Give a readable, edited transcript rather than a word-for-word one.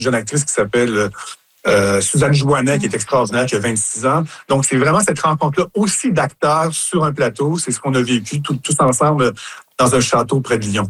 jeune actrice qui s'appelle Suzanne Joannet, qui est extraordinaire, qui a 26 ans. Donc, c'est vraiment cette rencontre-là aussi d'acteurs sur un plateau. C'est ce qu'on a vécu tous ensemble dans un château près de Lyon.